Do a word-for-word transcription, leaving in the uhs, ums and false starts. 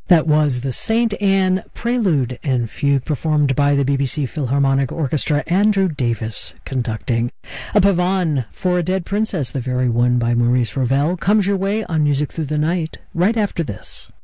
That was the Saint Anne Prelude and Fugue performed by the B B C Philharmonic Orchestra, Andrew Davis conducting. A pavane for a Dead Princess, the very one by Maurice Ravel, comes your way on Music Through the Night right after this.